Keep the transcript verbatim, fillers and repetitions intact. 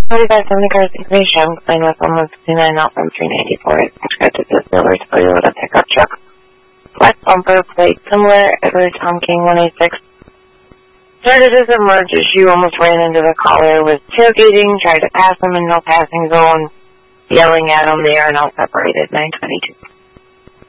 forty-five seventy cars information, explain with almost fifty-nine out from three ninety-four. It's described as a silver Toyota pickup truck. Black bumper plate similar, Edward Tom King one eighty-six. Started as a merge as you almost ran into the caller, was tailgating, tried to pass him in no passing zone, yelling at him, they are now separated, nine twenty-two.